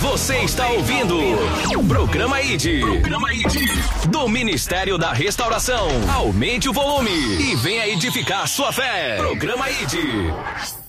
Você está ouvindo Programa ID. Do Ministério da Restauração. Aumente o volume e venha edificar sua fé. Programa ID.